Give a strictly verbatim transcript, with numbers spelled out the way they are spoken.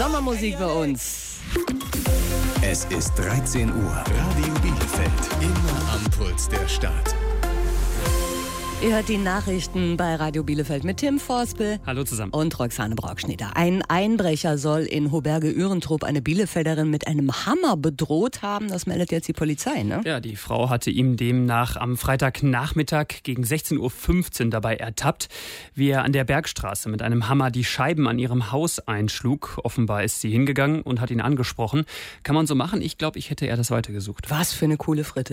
Sommermusik bei uns. Es ist dreizehn Uhr. Radio Bielefeld. Immer am Puls der Stadt. Ihr hört die Nachrichten bei Radio Bielefeld mit Tim Forspel. Hallo zusammen. Und Roxane Brockschneider. Ein Einbrecher soll in Hoberge-Ührentrup eine Bielefelderin mit einem Hammer bedroht haben. Das meldet jetzt die Polizei, ne? Ja, die Frau hatte ihm demnach am Freitagnachmittag gegen sechzehn Uhr fünfzehn dabei ertappt, wie er an der Bergstraße mit einem Hammer die Scheiben an ihrem Haus einschlug. Offenbar ist sie hingegangen und hat ihn angesprochen. Kann man so machen? Ich glaube, ich hätte eher das weitergesucht. Was für eine coole Fritte.